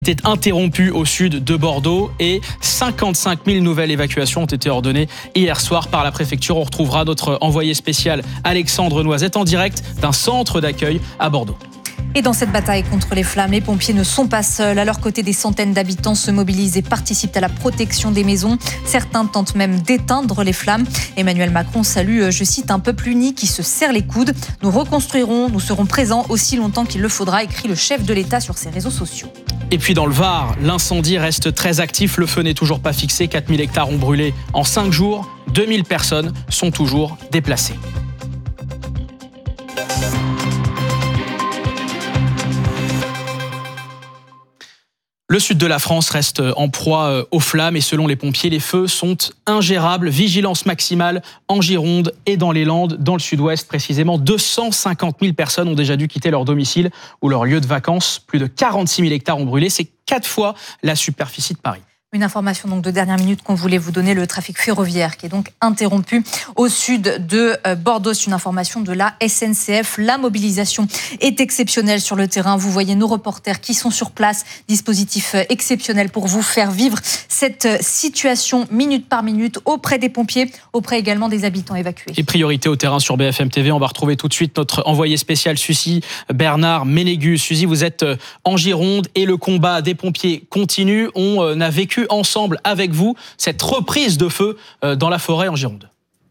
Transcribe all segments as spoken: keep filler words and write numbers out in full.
Était interrompu au sud de Bordeaux et cinquante-cinq mille nouvelles évacuations ont été ordonnées hier soir par la préfecture. On retrouvera notre envoyé spécial Alexandre Noisette en direct d'un centre d'accueil à Bordeaux. Et dans cette bataille contre les flammes, les pompiers ne sont pas seuls. À leur côté, des centaines d'habitants se mobilisent et participent à la protection des maisons. Certains tentent même d'éteindre les flammes. Emmanuel Macron salue, je cite, un peuple uni qui se serre les coudes. Nous reconstruirons, nous serons présents aussi longtemps qu'il le faudra, écrit le chef de l'État sur ses réseaux sociaux. Et puis dans le Var, l'incendie reste très actif. Le feu n'est toujours pas fixé. quatre mille hectares ont brûlé en cinq jours. deux mille personnes sont toujours déplacées. Le sud de la France reste en proie aux flammes et selon les pompiers, les feux sont ingérables. Vigilance maximale en Gironde et dans les Landes, dans le sud-ouest précisément. deux cent cinquante mille personnes ont déjà dû quitter leur domicile ou leur lieu de vacances. Plus de quarante-six mille hectares ont brûlé. C'est quatre fois la superficie de Paris. Une information donc de dernière minute qu'on voulait vous donner, le trafic ferroviaire qui est donc interrompu au sud de Bordeaux. C'est une information de la S N C F. La mobilisation est exceptionnelle sur le terrain. Vous voyez nos reporters qui sont sur place. Dispositif exceptionnel pour vous faire vivre cette situation minute par minute auprès des pompiers, auprès également des habitants évacués. Et priorité au terrain sur B F M T V. On va retrouver tout de suite notre envoyé spécial Suzy Bernard Ménégus. Suzy, vous êtes en Gironde et le combat des pompiers continue. On a vécu ensemble avec vous cette reprise de feu dans la forêt en Gironde.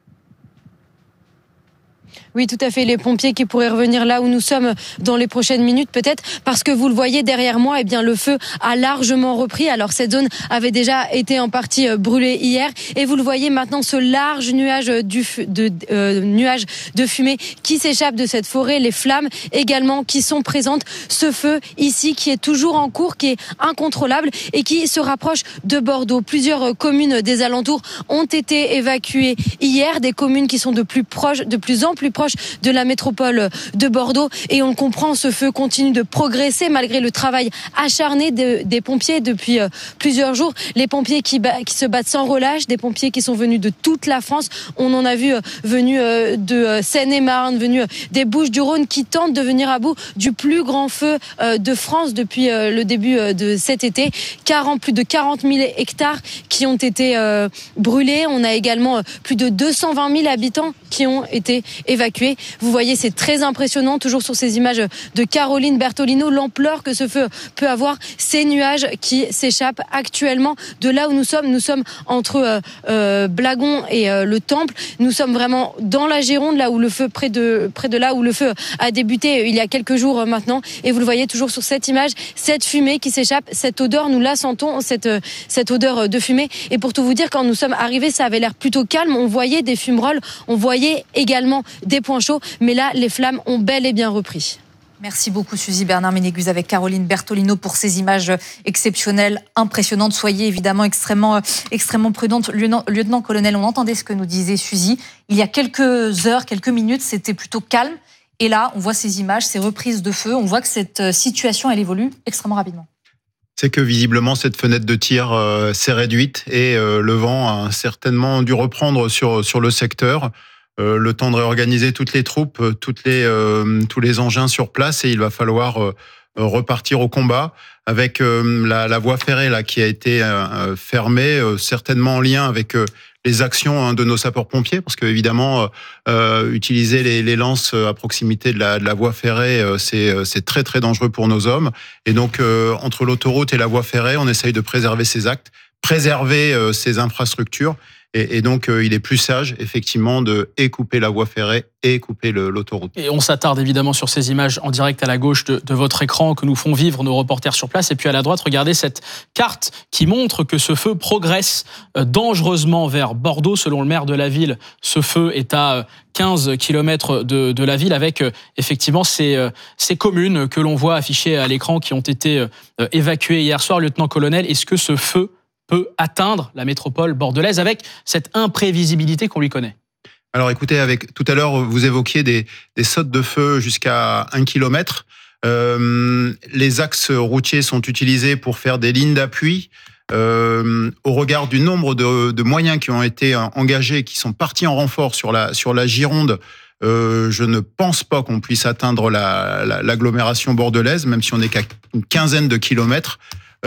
Oui, tout à fait. Les pompiers qui pourraient revenir là où nous sommes dans les prochaines minutes, peut-être, parce que vous le voyez derrière moi, eh bien, le feu a largement repris. Alors, cette zone avait déjà été en partie brûlée hier. Et vous le voyez maintenant, ce large nuage, du, de, euh, nuage de fumée qui s'échappe de cette forêt. Les flammes également qui sont présentes. Ce feu ici qui est toujours en cours, qui est incontrôlable et qui se rapproche de Bordeaux. Plusieurs communes des alentours ont été évacuées hier. Des communes qui sont de plus proches, de plus en plus proches proche de la métropole de Bordeaux. Et on le comprend, ce feu continue de progresser malgré le travail acharné de, des pompiers depuis euh, plusieurs jours. Les pompiers qui, ba- qui se battent sans relâche, des pompiers qui sont venus de toute la France. On en a vu euh, venus euh, de euh, Seine-et-Marne, venus euh, des Bouches-du-Rhône qui tentent de venir à bout du plus grand feu euh, de France depuis euh, le début euh, de cet été. quarante, plus de quarante mille hectares qui ont été euh, brûlés. On a également euh, plus de deux cent vingt mille habitants qui ont été évacués. Vous voyez, c'est très impressionnant, toujours sur ces images de Caroline Bertolino, l'ampleur que ce feu peut avoir, ces nuages qui s'échappent actuellement de là où nous sommes. Nous sommes entre euh, euh, Blagon et euh, le Temple. Nous sommes vraiment dans la Gironde, là où le feu, près de, près de là où le feu a débuté il y a quelques jours maintenant. Et vous le voyez toujours sur cette image, cette fumée qui s'échappe, cette odeur, nous la sentons, cette, cette odeur de fumée. Et pour tout vous dire, quand nous sommes arrivés, ça avait l'air plutôt calme. On voyait des fumerolles, on voyait également des points chauds, mais là, les flammes ont bel et bien repris. Merci beaucoup Suzy Bernard Ménégus avec Caroline Bertolino pour ces images exceptionnelles, impressionnantes. Soyez évidemment extrêmement, extrêmement prudente. Lieutenant, lieutenant-colonel, on entendait ce que nous disait Suzy. Il y a quelques heures, quelques minutes, c'était plutôt calme. Et là, on voit ces images, ces reprises de feu. On voit que cette situation, elle évolue extrêmement rapidement. C'est que visiblement cette fenêtre de tir euh, s'est réduite et euh, le vent a certainement dû reprendre sur, sur le secteur. Euh, le temps de réorganiser toutes les troupes, toutes les, euh, tous les engins sur place et il va falloir euh, repartir au combat avec euh, la, la voie ferrée là, qui a été euh, fermée, euh, certainement en lien avec euh, les actions hein, de nos sapeurs-pompiers, parce que évidemment, euh, utiliser les, les lances à proximité de la, de la voie ferrée, euh, c'est, c'est très très dangereux pour nos hommes. Et donc, euh, entre l'autoroute et la voie ferrée, on essaye de préserver ces actes, préserver euh, ces infrastructures. Et, et donc, euh, il est plus sage, effectivement, de et couper la voie ferrée et couper le, l'autoroute. Et on s'attarde évidemment sur ces images en direct à la gauche de, de votre écran que nous font vivre nos reporters sur place. Et puis à la droite, regardez cette carte qui montre que ce feu progresse dangereusement vers Bordeaux. Selon le maire de la ville, ce feu est à quinze kilomètres de, de la ville avec effectivement ces, ces communes que l'on voit affichées à l'écran qui ont été évacuées hier soir. Lieutenant-colonel, est-ce que ce feu peut atteindre la métropole bordelaise avec cette imprévisibilité qu'on lui connaît? Alors écoutez, avec tout à l'heure, vous évoquiez des, des sautes de feu jusqu'à un kilomètre. Euh, les axes routiers sont utilisés pour faire des lignes d'appui. Euh, au regard du nombre de, de moyens qui ont été engagés, qui sont partis en renfort sur la, sur la Gironde, Euh, je ne pense pas qu'on puisse atteindre la, la, l'agglomération bordelaise, même si on n'est qu'à une quinzaine de kilomètres.